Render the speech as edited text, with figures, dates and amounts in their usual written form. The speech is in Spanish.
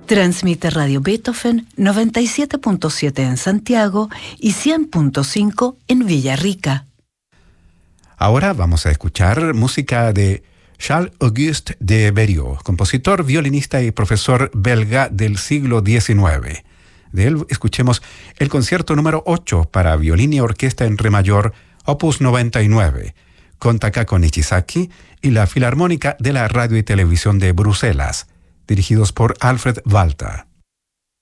Transmite Radio Beethoven 97.7 en Santiago y 100.5 en Villarrica. Ahora vamos a escuchar música de Charles-Auguste de Berriot, compositor, violinista y profesor belga del siglo XIX. De él escuchemos el concierto número 8 para violín y orquesta en re mayor, opus 99, con Takako Nishizaki y la Filarmónica de la Radio y Televisión de Bruselas, dirigidos por Alfred Walter.